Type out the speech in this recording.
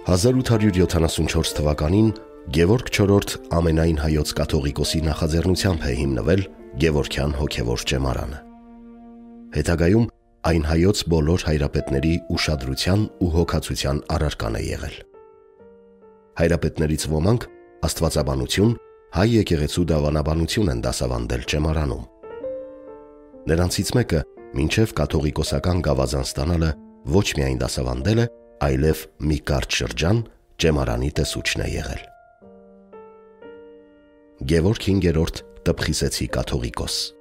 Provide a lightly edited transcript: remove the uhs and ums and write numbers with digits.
1874 թվականին Գևորգ IV ամենայն հայոց կաթողիկոսի նախաձեռնությամբ է հիմնվել Գևորգյան հոգևոր ճեմարանը։ Հետագայում այն հայոց բոլոր հայրապետների ուշադրության ու հոգացության առարկան է եղել։ Հայրապետներից ոմանք աստվածաբանություն, հայ եկեղեցու դավանաբանություն են դասավանդել ճեմարանում։ Նրանցից մեկը մինչև կաթողիկոսական գավազան ստանալը ոչ միայն դասավանդել է, այլև մի կարճ շրջան ճեմարանի տեսուչն է եղել։ Գևորգ V Տպխիսեցի կաթողիկոս։